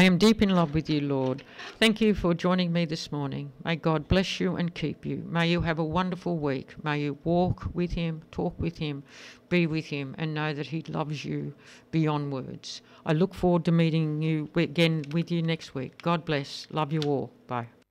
I am deep in love with you, Lord. Thank you for joining me this morning. May God bless you and keep you. May you have a wonderful week. May you walk with him, talk with him, be with him, and know that he loves you beyond words. I look forward to meeting you again with you next week. God bless. Love you all. Bye.